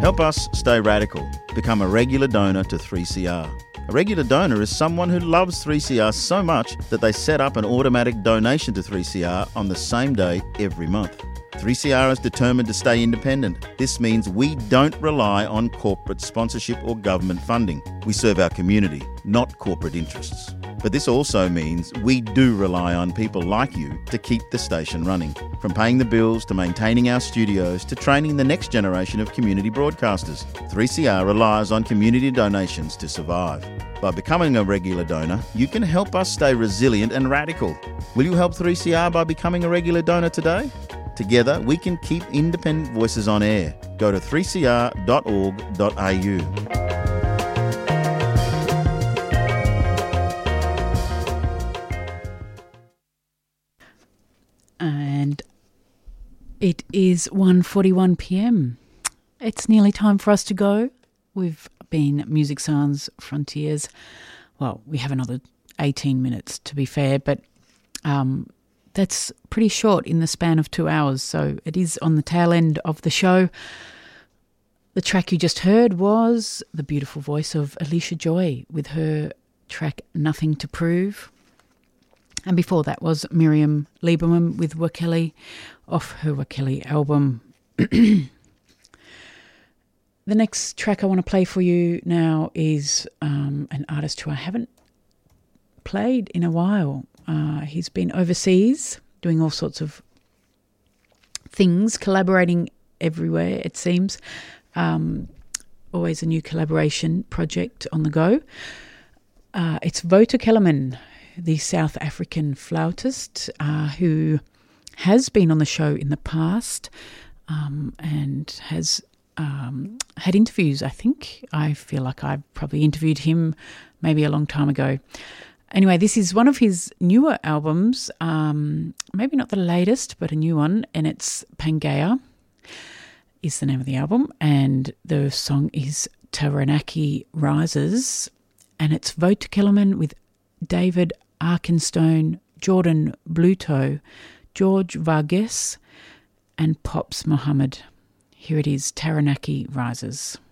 Help us stay radical. Become a regular donor to 3CR. A regular donor is someone who loves 3CR so much that they set up an automatic donation to 3CR on the same day every month. 3CR is determined to stay independent. This means we don't rely on corporate sponsorship or government funding. We serve our community, not corporate interests. But this also means we do rely on people like you to keep the station running. From paying the bills to maintaining our studios to training the next generation of community broadcasters, 3CR relies on community donations to survive. By becoming a regular donor, you can help us stay resilient and radical. Will you help 3CR by becoming a regular donor today? Together, we can keep independent voices on air. Go to 3cr.org.au. And it is 1:41 p.m. It's nearly time for us to go. We've been Music Sounds Frontiers. Well, we have another 18 minutes to be fair, but that's pretty short in the span of 2 hours, so it is on the tail end of the show. The track you just heard was the beautiful voice of Alicia Joy with her track Nothing to Prove. And before that was Miriam Lieberman with Wakeli off her Wakeli album. The next track I want to play for you now is an artist who I haven't played in a while. He's been overseas doing all sorts of things, collaborating everywhere, it seems. Always a new collaboration project on the go. It's Wouter Kellerman, the South African flautist who has been on the show in the past and has had interviews, I think. I feel like I probably interviewed him maybe a long time ago. Anyway, this is one of his newer albums, maybe not the latest, but a new one, and it's Pangaea is the name of the album, and the song is Taranaki Rises, and it's Wouter Kellerman with David Arkenstone, Jordan Bluto, George Vargas, and Pops Mohammed. Here it is, Taranaki Rises.